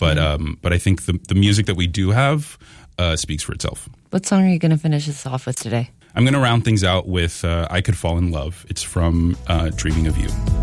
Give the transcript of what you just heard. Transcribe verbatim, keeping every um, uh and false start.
But um, but I think the the music that we do have uh, speaks for itself. What song are you going to finish us off with today? I'm going to round things out with uh, I Could Fall in Love. It's from uh, Dreaming of You.